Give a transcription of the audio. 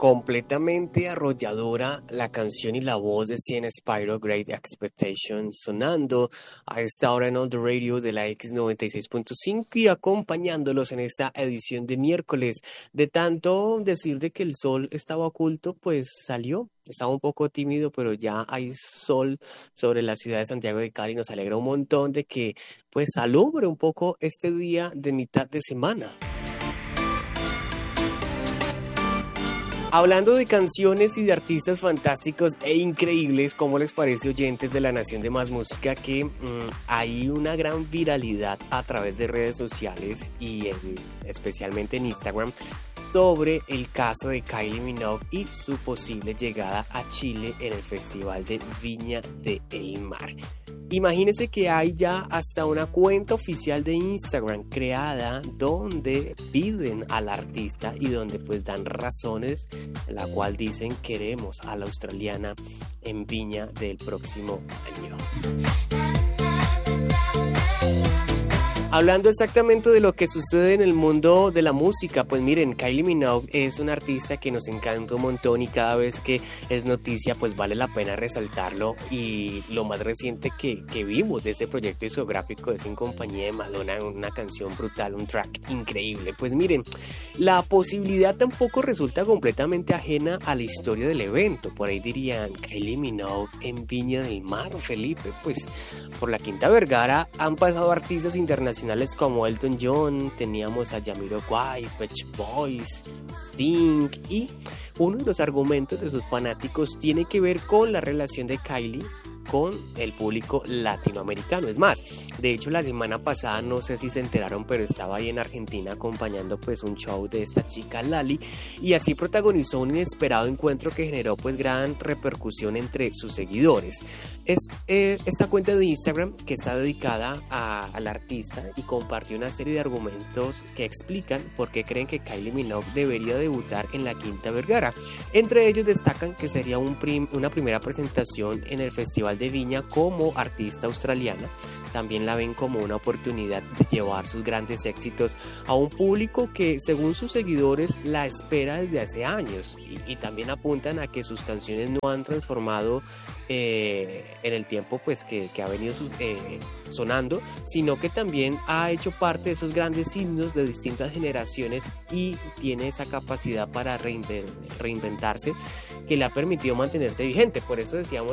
Completamente arrolladora la canción y la voz de Cien Spyro Great Expectation sonando a esta hora en On The Radio de la X96.5 y acompañándolos en esta edición de miércoles. De tanto decir de que el sol estaba oculto, pues salió. Estaba un poco tímido, pero ya hay sol sobre la ciudad de Santiago de Cali. Nos alegra un montón de que pues alumbre un poco este día de mitad de semana. Hablando de canciones y de artistas fantásticos e increíbles, ¿cómo les parece, oyentes de La Nación de Más Música, que hay una gran viralidad a través de redes sociales y especialmente en Instagram sobre el caso de Kylie Minogue y su posible llegada a Chile en el Festival de Viña del Mar? Imagínense que hay ya hasta una cuenta oficial de Instagram creada donde piden al artista y donde pues dan razones en la cual dicen queremos a la australiana en Viña del próximo año. Hablando exactamente de lo que sucede en el mundo de la música, pues miren, Kylie Minogue es una artista que nos encanta un montón y cada vez que es noticia pues vale la pena resaltarlo, y lo más reciente que vimos de ese proyecto discográfico es en compañía de Madonna, una canción brutal, un track increíble. Pues miren, la posibilidad tampoco resulta completamente ajena a la historia del evento. Por ahí dirían, Kylie Minogue en Viña del Mar, Felipe, pues por la Quinta Vergara han pasado artistas internacionales como Elton John, teníamos a Jamiroquai, Pet Boys, Sting, y uno de los argumentos de sus fanáticos tiene que ver con la relación de Kylie con el público latinoamericano. Es más, de hecho la semana pasada, no sé si se enteraron, pero estaba ahí en Argentina acompañando pues un show de esta chica Lali, y así protagonizó un inesperado encuentro que generó pues gran repercusión entre sus seguidores. Es esta cuenta de Instagram que está dedicada al artista y compartió una serie de argumentos que explican por qué creen que Kylie Minogue debería debutar en la Quinta Vergara. Entre ellos destacan que sería una primera presentación en el Festival de Viña como artista australiana. También la ven como una oportunidad de llevar sus grandes éxitos a un público que, según sus seguidores, la espera desde hace años, y también apuntan a que sus canciones no han transformado en el tiempo pues que ha venido sonando, sino que también ha hecho parte de esos grandes himnos de distintas generaciones y tiene esa capacidad para reinventarse que le ha permitido mantenerse vigente. Por eso decíamos